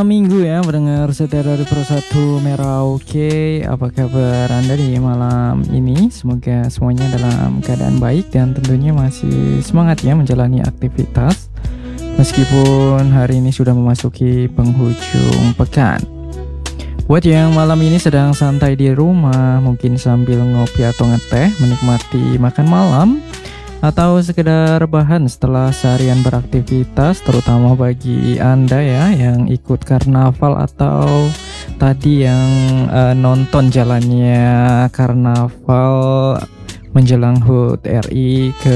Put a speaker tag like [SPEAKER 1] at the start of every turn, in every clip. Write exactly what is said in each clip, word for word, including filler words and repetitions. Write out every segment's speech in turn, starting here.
[SPEAKER 1] malam minggu ya, mendengar setia dari Pro satu Merauke. Apa kabar Anda di malam ini? Semoga semuanya dalam keadaan baik dan tentunya masih semangat ya menjalani aktivitas, meskipun hari ini sudah memasuki penghujung pekan. Buat yang malam ini sedang santai di rumah, mungkin sambil ngopi atau ngeteh, menikmati makan malam, atau sekedar rebahan setelah seharian beraktivitas, terutama bagi Anda ya yang ikut karnaval atau tadi yang uh, nonton jalannya karnaval menjelang H U T R I ke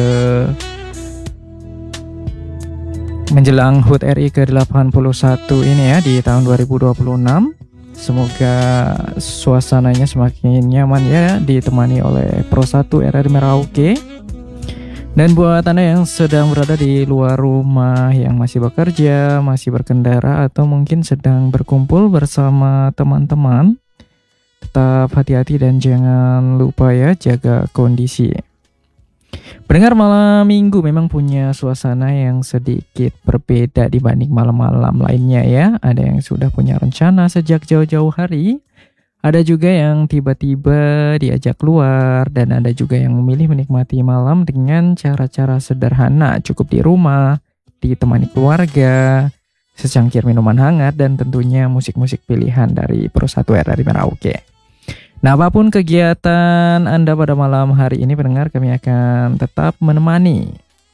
[SPEAKER 1] menjelang H U T R I ke delapan puluh satu ini ya di tahun dua ribu dua puluh enam. Semoga suasananya semakin nyaman ya, ditemani oleh Pro satu R R Merauke. Dan buat Anda yang sedang berada di luar rumah, yang masih bekerja, masih berkendara, atau mungkin sedang berkumpul bersama teman-teman, tetap hati-hati dan jangan lupa ya jaga kondisi. Pendengar malam minggu memang punya suasana yang sedikit berbeda dibanding malam-malam lainnya ya. Ada yang sudah punya rencana sejak jauh-jauh hari, ada juga yang tiba-tiba diajak keluar, dan ada juga yang memilih menikmati malam dengan cara-cara sederhana, cukup di rumah, ditemani keluarga, secangkir minuman hangat, dan tentunya musik-musik pilihan dari Pro satu R R I Merauke. Nah, apapun kegiatan Anda pada malam hari ini, pendengar, kami akan tetap menemani.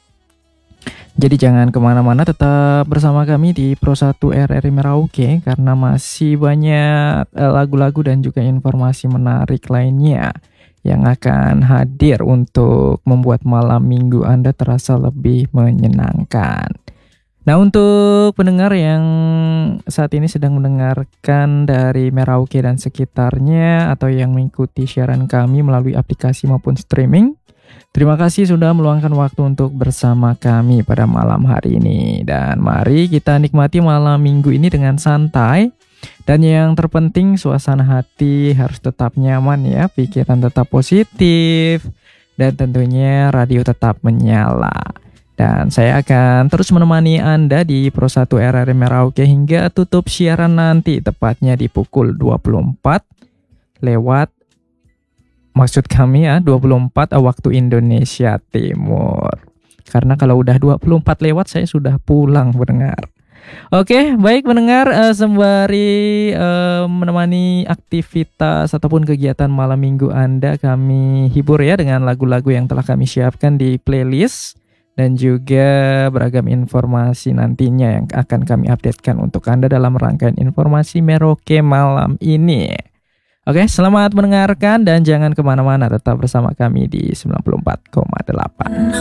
[SPEAKER 1] Jadi jangan kemana-mana, tetap bersama kami di Pro satu R R I Merauke, karena masih banyak lagu-lagu dan juga informasi menarik lainnya yang akan hadir untuk membuat malam minggu Anda terasa lebih menyenangkan. Nah, untuk pendengar yang saat ini sedang mendengarkan dari Merauke dan sekitarnya, atau yang mengikuti siaran kami melalui aplikasi maupun streaming, terima kasih sudah meluangkan waktu untuk bersama kami pada malam hari ini. Dan mari kita nikmati malam minggu ini dengan santai. Dan yang terpenting, suasana hati harus tetap nyaman ya, pikiran tetap positif, dan tentunya radio tetap menyala. Dan saya akan terus menemani Anda di Pro satu R R I Merauke hingga tutup siaran nanti, tepatnya di pukul dua puluh empat lewat Maksud kami ya dua puluh empat waktu Indonesia Timur. Karena kalau udah dua puluh empat lewat saya sudah pulang, pendengar. Oke, baik pendengar, uh, sembari uh, menemani aktivitas ataupun kegiatan malam minggu Anda, kami hibur ya dengan lagu-lagu yang telah kami siapkan di playlist, dan juga beragam informasi nantinya yang akan kami updatekan untuk Anda dalam rangkaian informasi Merauke malam ini. Oke, selamat mendengarkan dan jangan kemana-mana, tetap bersama kami di sembilan puluh empat koma delapan.